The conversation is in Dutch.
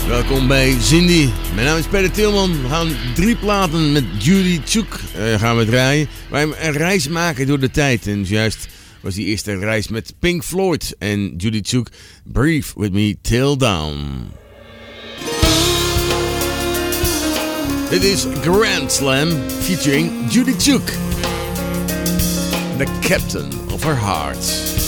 Welkom bij Cindy. Mijn naam is Peter Tilman. We gaan 3 platen met Judy Chook gaan we draaien. Wij een reis maken door de tijd. En juist was die eerste reis met Pink Floyd en Judy Chook. Breathe with me till dawn. Dit is Grand Slam featuring Judy Chook. The Captain of Her Heart.